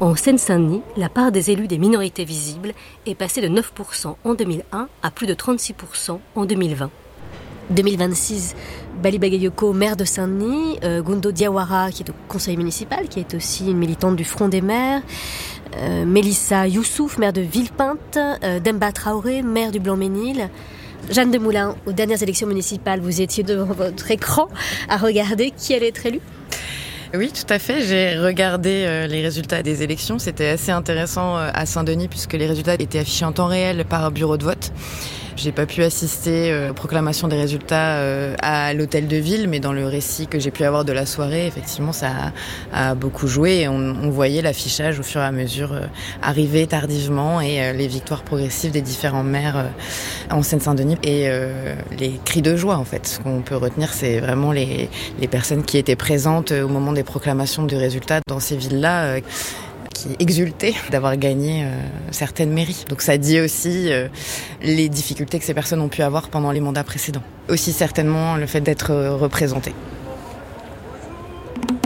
En Seine-Saint-Denis, la part des élus des minorités visibles est passée de 9% en 2001 à plus de 36% en 2020. 2026, Bali Bagayoko, maire de Saint-Denis, Gundo Diawara, qui est au conseil municipal, qui est aussi une militante du Front des maires, Mélissa Youssouf, maire de Villepinte, Demba Traoré, maire du Blanc-Ménil. Jeanne Demoulin, aux dernières élections municipales, vous étiez devant votre écran à regarder qui allait être élu ? Oui, tout à fait. J'ai regardé les résultats des élections. C'était assez intéressant à Saint-Denis puisque les résultats étaient affichés en temps réel par bureau de vote. J'ai pas pu assister aux proclamations des résultats à l'hôtel de ville, mais dans le récit que j'ai pu avoir de la soirée, effectivement, ça a beaucoup joué. Et on voyait l'affichage au fur et à mesure arriver tardivement et les victoires progressives des différents maires en Seine-Saint-Denis. Et les cris de joie, en fait. Ce qu'on peut retenir, c'est vraiment les personnes qui étaient présentes au moment des proclamations du résultat dans ces villes-là. Qui exultaient d'avoir gagné certaines mairies. Donc ça dit aussi les difficultés que ces personnes ont pu avoir pendant les mandats précédents. Aussi certainement le fait d'être représentées.